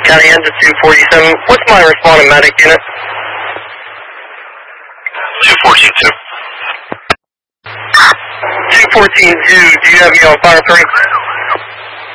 County Engine 247. What's my responding medic unit? 214-2. 214-2, do you have me on fire 30?